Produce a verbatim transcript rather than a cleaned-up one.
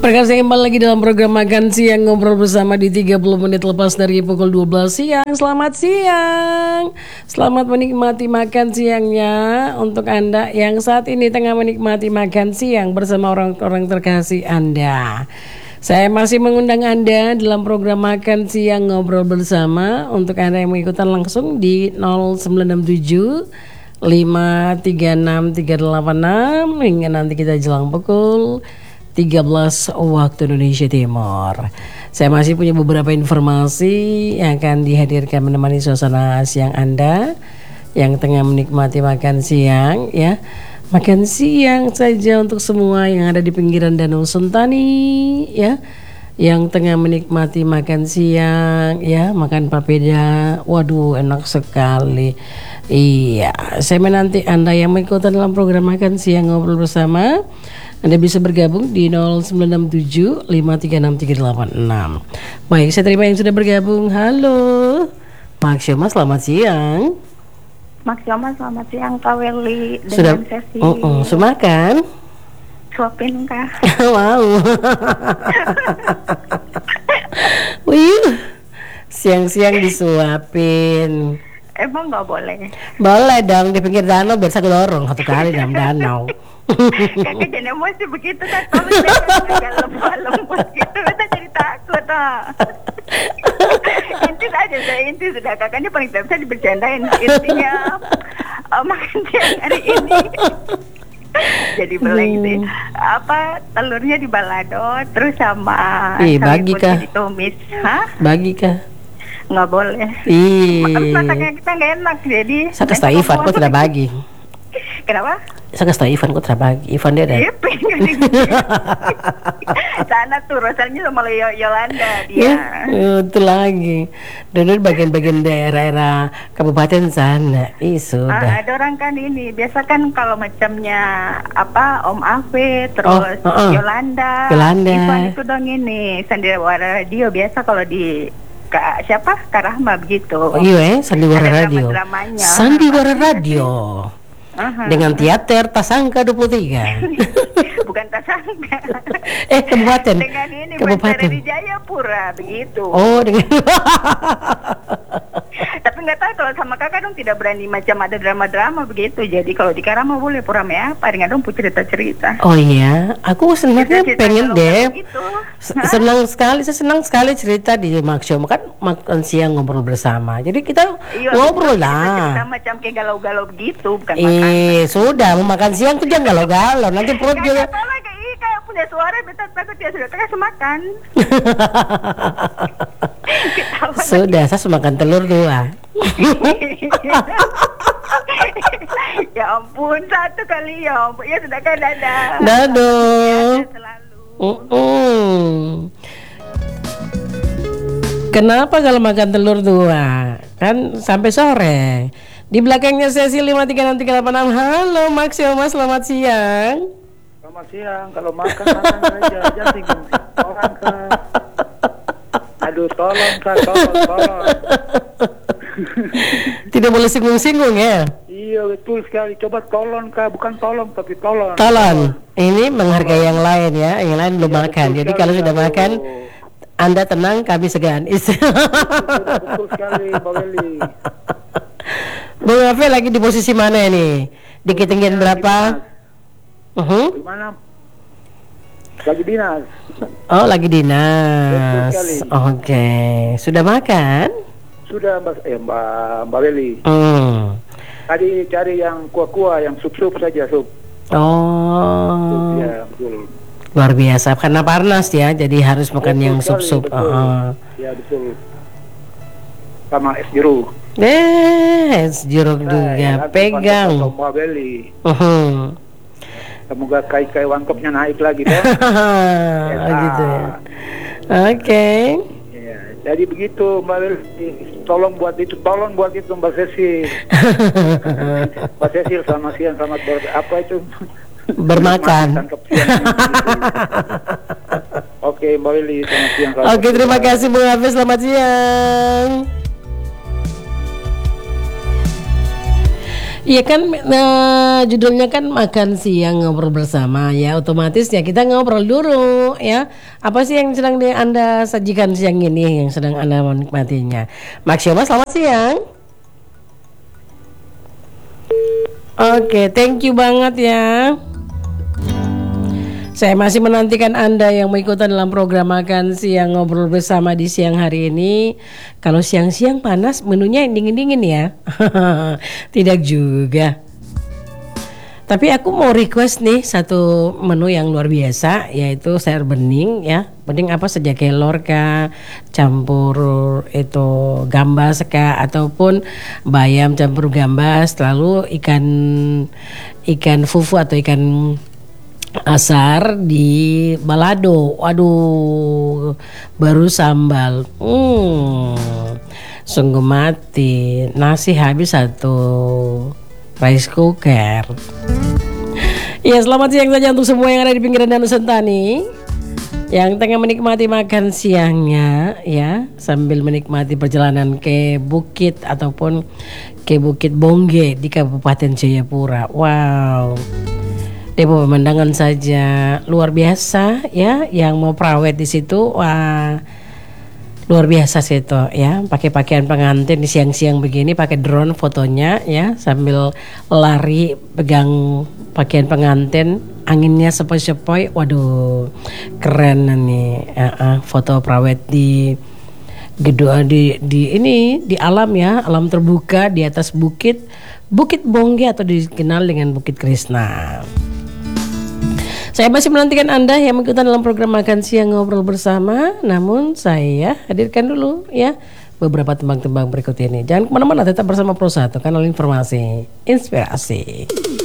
Perkasa kembali lagi dalam program Makan Siang, ngobrol bersama di tiga puluh menit lepas dari pukul dua belas siang. Selamat siang, selamat menikmati makan siangnya untuk Anda yang saat ini tengah menikmati makan siang bersama orang-orang terkasih Anda. Saya masih mengundang Anda dalam program Makan Siang Ngobrol Bersama untuk Anda yang mengikutan langsung di nol sembilan enam tujuh lima tiga enam tiga delapan enam hingga nanti kita jelang pukul tiga belas waktu Indonesia Timur. Saya masih punya beberapa informasi yang akan dihadirkan menemani suasana siang Anda yang tengah menikmati makan siang ya. Makan siang saja untuk semua yang ada di pinggiran Danau Sentani ya, yang tengah menikmati makan siang ya, makan papeda. Waduh, enak sekali. Iya, saya menanti Anda yang mengikuti dalam program Makan Siang Ngobrol Bersama. Anda bisa bergabung di nol sembilan enam tujuh lima tiga enam tiga delapan enam. Baik, saya terima yang sudah bergabung. Halo Maksioma, selamat siang. Maksioma, selamat siang Kak Welly. Sudah dengan sesi uh, uh, semakan? suapin Kak. Wow. Wih, siang-siang disuapin. Emang nggak boleh? Boleh dong, di pinggir danau biar saya dorong satu kali dalam danau. Kakak jangan emosi begitu kan, kalau agak lembut-lembut gitu, kita jadi takut ah. Inti aja saya inti sudah kakaknya paling tidak bisa dibercandain intinya uh, makan siang hari ini. Jadi boleh gitu ya. Apa telurnya di balado terus sama Ih, bagi kah? ditumis, hah? Bagi kah? Nggak boleh. Ih, masaknya kita nggak enak jadi. saya kasih tahu Ivan, kok tidak bagi. Kenapa? Saya kasih tahu Ivan, kok tidak bagi. Ivan dia ada. Sana tuh rasanya sama Yo- Yolanda dia. Ya, itu lagi. Dan itu bagian-bagian daerah kabupaten sana. Ih, sudah. Ah, ada orang kan ini biasa kan kalau macamnya apa Om Afe terus Oh, uh-uh. Yolanda. Yolanda. Ivan itu dong ini Sandiwara Radio biasa kalau di Kak siapa Kak Rahma begitu. Oh iya, eh? Sandiwara Ada Radio. drama-dramanya. Sandiwara Radio. Aha. Dengan teater Tasangka dua puluh tiga. Bukan Tasangka. Eh, kabupaten. Dengan ini Kabupaten. di Jayapura begitu. Oh, dengan Tapi nggak tahu kalau sama kakak dong tidak berani macam ada drama-drama begitu. Jadi kalau di Karama boleh purame apa dengan dong cerita-cerita. Oh iya, aku sebenarnya Cerita-cerita pengen kalau deh. gitu. Se- Senang sekali, saya senang sekali cerita di Maksioma, kan makan siang ngobrol bersama. Jadi kita Iya, ngobrol cerita lah. macam kayak galau-galau begitu bukan Eh, sudah mau makan siang tuh jangan galau-galau, nanti perut makan. juga. Gak tahu lagi, ih, kayak punya suara betul takut dia sudah kasih makan. Ketawa Sudah, saya sudah makan telur dua. Ya ampun, satu kali ya ampun. Ya sudah kan dadah. Dadah. Ya, selalu. Uh-uh. Kenapa kalau makan telur dua? Kan sampai sore. Di belakangnya sesi lima tiga enam tiga delapan enam. Halo Maksioma, selamat siang. Selamat siang. Kalau makan makan saja, jangan singgung orang Kak. Aduh, tolong Kak, tolong, tolong. Tidak boleh singgung-singgung ya. Iya betul sekali. Coba tolong Kak, bukan tolong tapi tolong. Tolong. Ini menghargai yang lain ya. Yang lain belum Iya, makan. betul Jadi sekali, kalau sudah aduh. makan, Anda tenang, kami segan. Betul, betul sekali, Mbak Weli. Bung Afe lagi di posisi mana ini? Di ketinggian berapa? Uh-huh. Gimana? Lagi dinas. Oh, lagi dinas. Betul sekali. Oke, sudah makan? Sudah Mbak, eh, Mbak, Mbak Weli. Hmm. Tadi cari yang kuah-kuah, yang sup-sup saja, sup. Oh, Ya, betul. luar biasa. Karena panas ya, jadi harus makan Betul yang sekali, sup-sup. betul. Uh-uh. Ya, betul. Sama es jeruk. Eh, es jeruk Nah, juga. ya, Pegang. Mbak Mbak Weli. Uh-huh. Semoga kai-kai wangkopnya naik lagi deh. Oh, gitu ya. Oke. Ya, jadi begitu Mbak Weli. Tolong buat itu, tolong buat itu Mbak Cecil. Mbak Cecil selamat siang, selamat ber apa itu? Bermakan. Tangkap siang. Oke Mbak Weli, selamat siang. selamat Oke, terima siang. kasih Bung Hafiz. Selamat siang. Iya kan, nah, judulnya kan makan siang ngobrol bersama ya, otomatis ya kita ngobrol dulu ya. Apa sih yang sedang di Anda sajikan siang ini, yang sedang Anda menikmatinya? Maksioma, selamat siang. Oke, thank you banget ya. Saya masih menantikan Anda yang mengikuti dalam program makan siang ngobrol bersama di siang hari ini. Kalau siang-siang panas, menunya yang dingin-dingin ya. Tidak juga. Tapi aku mau request nih satu menu yang luar biasa, yaitu sayur bening ya. Bening apa saja, kelor kah, campur itu gambas kah, ataupun bayam campur gambas, lalu ikan ikan fufu atau ikan asar di balado. Waduh, baru sambal. Hmm, sungguh mati. Nasi habis satu rice cooker. Ya, selamat siang saja untuk semua yang ada di pinggiran Danau Sentani, yang tengah menikmati makan siangnya ya, sambil menikmati perjalanan ke bukit ataupun ke Bukit Bongge di Kabupaten Jayapura. Wow, depo pemandangan saja luar biasa ya. Yang mau prawet di situ, wah luar biasa sih itu ya. Pakai pakaian pengantin di siang-siang begini, pakai drone fotonya ya, sambil lari pegang pakaian pengantin, anginnya sepoi-sepoi. Waduh, keren nih. Uh, uh, foto prawet di gedung di di ini di alam ya, alam terbuka di atas bukit Bukit Bongge atau dikenal dengan Bukit Krishna. Saya masih menantikan Anda yang mengikuti dalam program makan siang ngobrol bersama. Namun saya hadirkan dulu ya beberapa tembang-tembang berikut ini. Jangan kemana-mana, tetap bersama Pro satu, kanal informasi inspirasi.